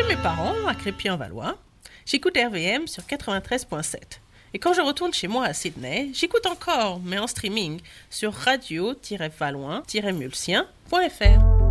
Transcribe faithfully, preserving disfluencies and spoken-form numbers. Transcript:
chez mes parents, à Crépy-en-Valois, j'écoute R V M sur quatre-vingt-treize virgule sept. Et quand je retourne chez moi à Sydney, j'écoute encore, mais en streaming, sur radio tiret valois tiret mulsien point f r.